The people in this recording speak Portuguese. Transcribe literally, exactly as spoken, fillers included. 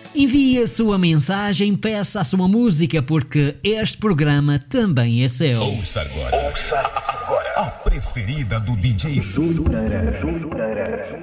Envie a sua mensagem, peça a sua música, porque este programa também é seu. Ouça agora. Ouça agora. A preferida do D J Júlio Pereira.